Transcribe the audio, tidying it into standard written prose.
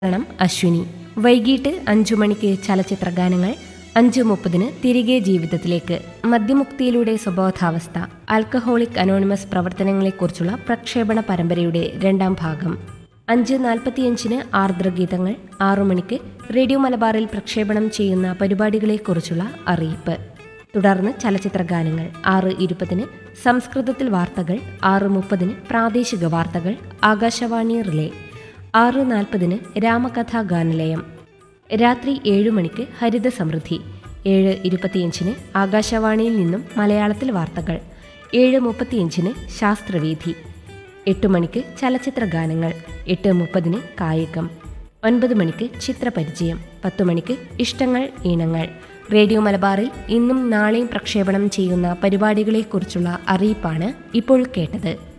അശ്വിനി. വൈകിട്ട് 5 മണിക്ക് ചലച്ചിത്ര ഗാനങ്ങൾ, 5:30 തിരികെ ജീവിതത്തിലേക്ക്. മദ്യമുക്തിയിലൂടെ സ്വബോധാവസ്ഥ, ആൽക്കഹോളിക് അനോണിമസ് പ്രവർത്തനങ്ങളെക്കുറിച്ചുള്ള പ്രക്ഷേപണ പരമ്പരയുടെ 2ാം ഭാഗം. 5:45 ആർദ്രഗീതങ്ങൾ. 6 മണിക്ക് റേഡിയോ മലബാറിൽ പ്രക്ഷേപണം ചെയ്യുന്ന പരിപാടികളെക്കുറിച്ചുള്ള അറിയിപ്പ്. തുടർന്ന് ചലച്ചിത്ര ഗാനങ്ങൾ. 6:20 സംസ്കൃതത്തിൽ വാർത്തകൾ. 6:30 പ്രാദേശിക വാർത്തകൾ, ആകാശവാണി റിലേ. 6:40 രാമകഥാ ഗാനലയം. രാത്രി 7 മണിക്ക് ഹരിത സമൃദ്ധി. 7:25 ആകാശവാണിയിൽ നിന്നും മലയാളത്തിൽ വാർത്തകൾ. 7:35 ശാസ്ത്രവീഥി. 8 മണിക്ക് ചലച്ചിത്ര ഗാനങ്ങൾ. 8:30 കായികം. 9 മണിക്ക് ചിത്രപരിചയം. 10 മണിക്ക് ഇഷ്ടങ്ങൾ ഈണങ്ങൾ. റേഡിയോ മലബാറിൽ ഇന്നും നാളെയും പ്രക്ഷേപണം ചെയ്യുന്ന പരിപാടികളെക്കുറിച്ചുള്ള അറിയിപ്പാണ് ഇപ്പോൾ കേട്ടത്.